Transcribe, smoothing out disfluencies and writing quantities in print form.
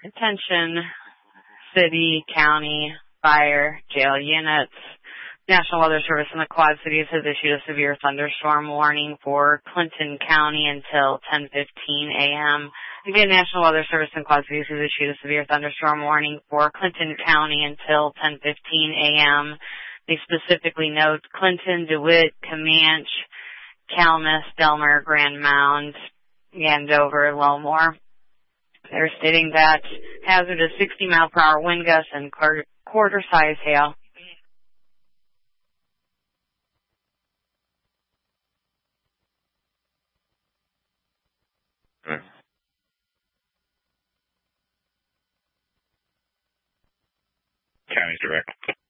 Attention, city, county, fire, jail units. National Weather Service in the Quad Cities has issued a severe thunderstorm warning for Clinton County until 10:15 a.m. Again, National Weather Service in Quad Cities has issued a severe thunderstorm warning for Clinton County until 10:15 a.m. They specifically note Clinton, DeWitt, Comanche, Calumet, Delmer, Grand Mound, Andover, Lowmore. They're stating that hazard is 60-mile-per-hour wind gusts and quarter-size hail. County's direct.